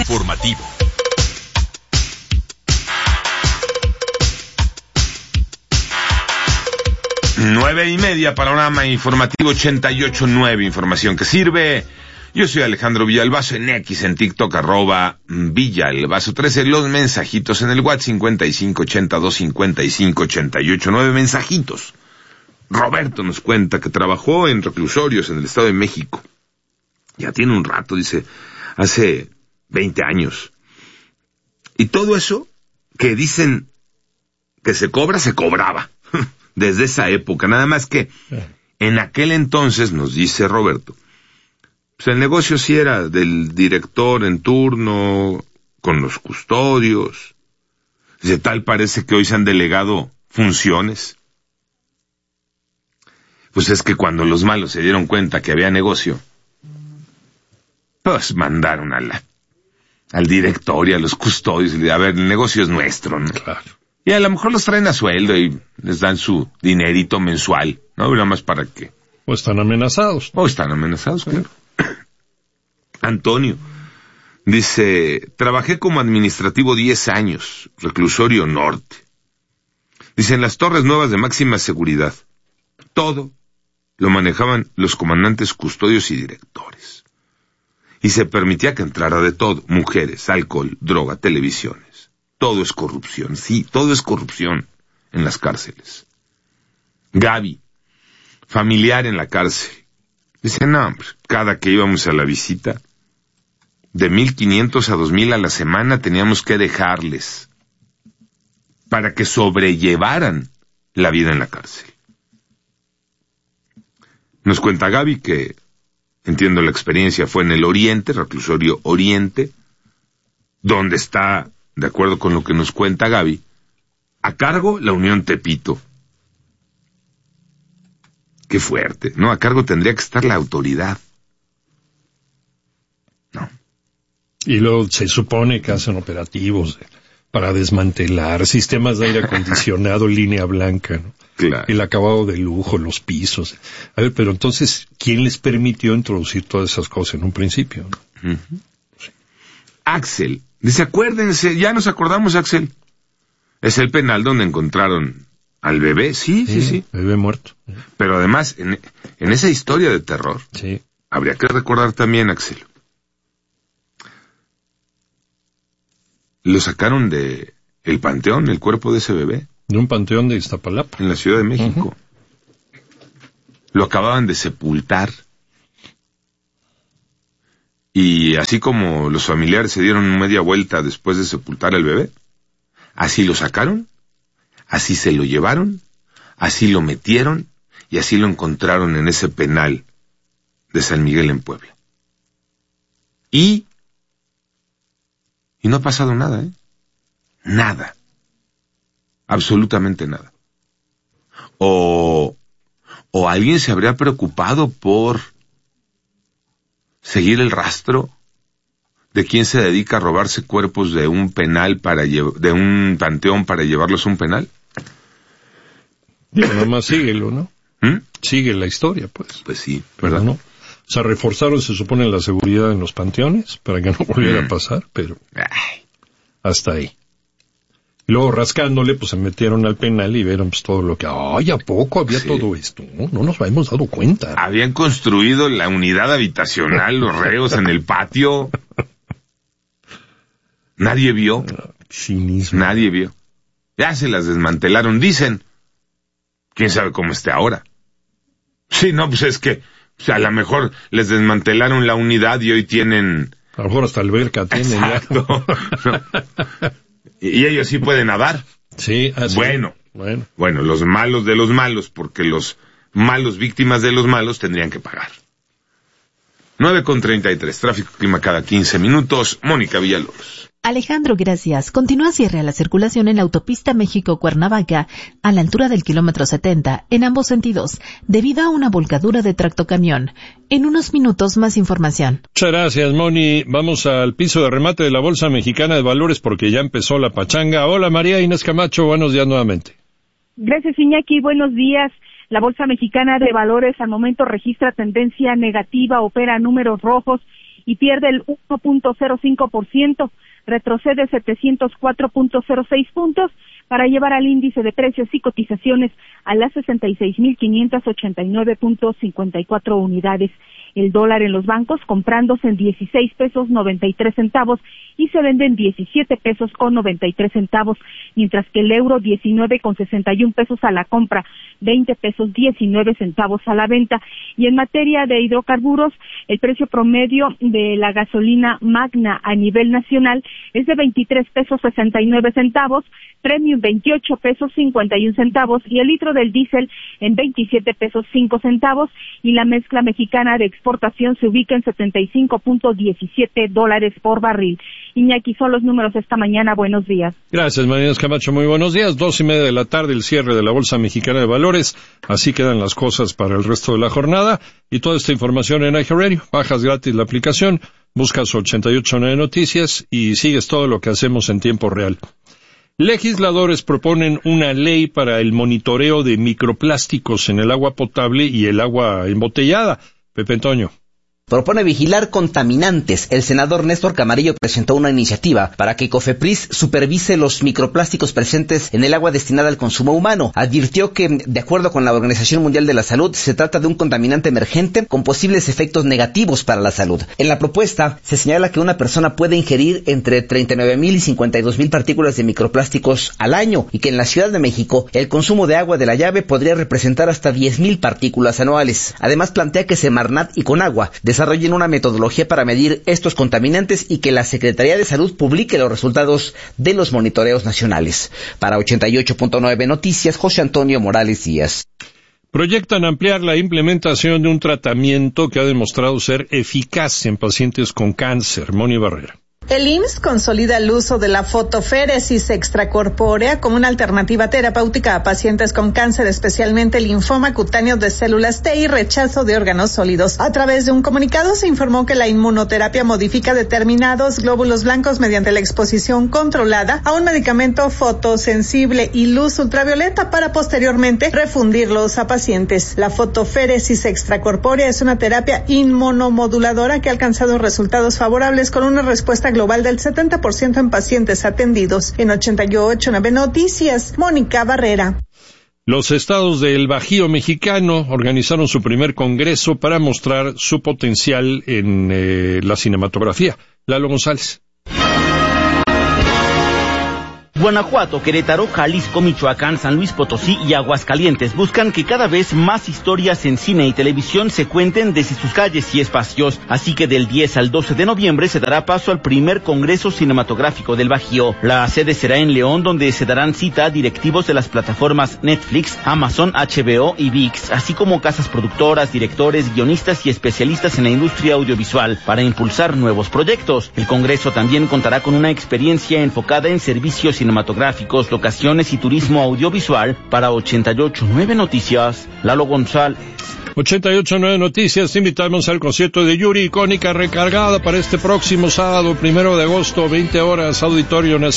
informativo. Nueve y media, panorama informativo 88.9, información que sirve. Yo soy Alejandro Villalbazo en X, en TikTok, @Villalbazo13, los mensajitos en el WhatsApp 5582558889, mensajitos. Roberto nos cuenta que trabajó en reclusorios en el Estado de México. Ya tiene un rato, dice, hace 20 años. Y todo eso que dicen que se cobra, se cobraba. Desde esa época, nada más que en aquel entonces, nos dice Roberto, pues el negocio sí era del director en turno, con los custodios. De tal parece que hoy se han delegado funciones. Pues es que cuando los malos se dieron cuenta que había negocio, pues mandaron al director y a los custodios, y a ver, el negocio es nuestro, ¿no? Claro. Y a lo mejor los traen a sueldo y les dan su dinerito mensual, ¿no? Nada más para que... O están amenazados. Claro. Antonio dice, trabajé como administrativo 10 años, reclusorio norte. Dice, en las torres nuevas de máxima seguridad, todo lo manejaban los comandantes, custodios y directores. Y se permitía que entrara de todo, mujeres, alcohol, droga, televisiones. Todo es corrupción, sí, todo es corrupción en las cárceles. Gaby, familiar en la cárcel, dice, no, hombre, cada que íbamos a la visita, de 1,500 a 2,000 a la semana teníamos que dejarles para que sobrellevaran la vida en la cárcel. Nos cuenta Gaby que, entiendo la experiencia, fue en el Oriente, reclusorio Oriente, donde está, de acuerdo con lo que nos cuenta Gaby, a cargo la Unión Tepito. Qué fuerte, ¿no? A cargo tendría que estar la autoridad. No. Y luego se supone que hacen operativos para desmantelar sistemas de aire acondicionado, línea blanca, ¿no? Claro. El acabado de lujo, los pisos. A ver, pero entonces, ¿quién les permitió introducir todas esas cosas en un principio, ¿no? Uh-huh. Sí. Axel dice, acuérdense, ya nos acordamos, Axel. Es el penal donde encontraron al bebé, sí. Bebé muerto. Pero además, en esa historia de terror, sí, habría que recordar también, Axel, lo sacaron de el panteón, el cuerpo de ese bebé. De un panteón de Iztapalapa. En la Ciudad de México. Uh-huh. Lo acababan de sepultar. Y así como los familiares se dieron media vuelta después de sepultar al bebé, así lo sacaron, así se lo llevaron, así lo metieron y así lo encontraron en ese penal de San Miguel en Puebla. Y no ha pasado nada, ¿eh? Nada. Absolutamente nada. O alguien se habría preocupado por seguir el rastro de quién se dedica a robarse cuerpos de un penal de un panteón para llevarlos a un penal. Nada más síguelo, ¿no? Sigue la historia, pues. Pues sí, ¿verdad? ¿No? O sea, reforzaron, se supone, la seguridad en los panteones para que no volviera a pasar, pero hasta ahí. Y luego rascándole, pues se metieron al penal y vieron pues todo lo que... ¡Ay, a poco había todo esto! No nos habíamos dado cuenta. Habían construido la unidad habitacional, los reos en el patio. Nadie vio. Cinismo. Nadie vio. Ya se las desmantelaron, dicen. ¿Quién sabe cómo esté ahora? Sí, no, pues es que a lo mejor les desmantelaron la unidad y hoy tienen... A lo mejor hasta alberca tienen. Exacto. No. Y ellos sí pueden nadar. Sí, así. Bueno, los malos de los malos, porque los malos víctimas de los malos tendrían que pagar. 9:33, tráfico clima cada 15 minutos. Mónica Villalobos. Alejandro, gracias. Continúa cierre a la circulación en la autopista México-Cuernavaca a la altura del kilómetro 70 en ambos sentidos debido a una volcadura de tractocamión. En unos minutos más información. Muchas gracias, Moni. Vamos al piso de remate de la Bolsa Mexicana de Valores porque ya empezó la pachanga. Hola, María Inés Camacho. Buenos días nuevamente. Gracias, Iñaki. Buenos días. La Bolsa Mexicana de Valores al momento registra tendencia negativa, opera números rojos y pierde el 1.05%, retrocede 704.06 puntos para llevar al índice de precios y cotizaciones a las 66.589.54 unidades. El dólar en los bancos comprándose en 16 pesos 93 centavos y se vende en 17 pesos con 93 centavos, mientras que el euro 19 con 61 pesos a la compra, 20 pesos 19 centavos a la venta. Y en materia de hidrocarburos, el precio promedio de la gasolina magna a nivel nacional es de 23 pesos 69 centavos, premium 28 pesos 51 centavos y el litro del diésel en 27 pesos 5 centavos y la mezcla mexicana de exportación se ubica en $75.17 por barril. Iñaki, son los números esta mañana. Buenos días. Gracias, María Camacho. Muy buenos días. 2:30 de la tarde, el cierre de la Bolsa Mexicana de Valores. Así quedan las cosas para el resto de la jornada. Y toda esta información en iHeartRadio. Bajas gratis la aplicación, buscas 889 Noticias y sigues todo lo que hacemos en tiempo real. Legisladores proponen una ley para el monitoreo de microplásticos en el agua potable y el agua embotellada. Pepe Antonio. Propone vigilar contaminantes. El senador Néstor Camarillo presentó una iniciativa para que COFEPRIS supervise los microplásticos presentes en el agua destinada al consumo humano. Advirtió que, de acuerdo con la Organización Mundial de la Salud, se trata de un contaminante emergente con posibles efectos negativos para la salud. En la propuesta se señala que una persona puede ingerir entre 39,000 y 52,000 partículas de microplásticos al año y que en la Ciudad de México el consumo de agua de la llave podría representar hasta 10,000 partículas anuales. Además plantea que Semarnat y Conagua desarrollen una metodología para medir estos contaminantes y que la Secretaría de Salud publique los resultados de los monitoreos nacionales. Para 88.9 Noticias, José Antonio Morales Díaz. Proyectan ampliar la implementación de un tratamiento que ha demostrado ser eficaz en pacientes con cáncer. Moni Barrera. El IMSS consolida el uso de la fotoféresis extracorpórea como una alternativa terapéutica a pacientes con cáncer, especialmente linfoma cutáneo de células T y rechazo de órganos sólidos. A través de un comunicado se informó que la inmunoterapia modifica determinados glóbulos blancos mediante la exposición controlada a un medicamento fotosensible y luz ultravioleta para posteriormente refundirlos a pacientes. La fotoféresis extracorpórea es una terapia inmunomoduladora que ha alcanzado resultados favorables con una respuesta global del 70% en pacientes atendidos. En 88.9 Noticias, Mónica Barrera. Los estados del Bajío mexicano organizaron su primer congreso para mostrar su potencial en la cinematografía. Lalo González. Guanajuato, Querétaro, Jalisco, Michoacán, San Luis Potosí y Aguascalientes buscan que cada vez más historias en cine y televisión se cuenten desde sus calles y espacios. Así que del 10 al 12 de noviembre se dará paso al primer Congreso Cinematográfico del Bajío. La sede será en León, donde se darán cita a directivos de las plataformas Netflix, Amazon, HBO y ViX, así como casas productoras, directores, guionistas y especialistas en la industria audiovisual para impulsar nuevos proyectos. El Congreso también contará con una experiencia enfocada en servicios cinematográficos, locaciones y turismo audiovisual. Para 88.9 Noticias, Lalo González. 88.9 Noticias, invitamos al concierto de Yuri, icónica recargada para este próximo sábado, 1 de agosto, 20 horas, Auditorio Nacional.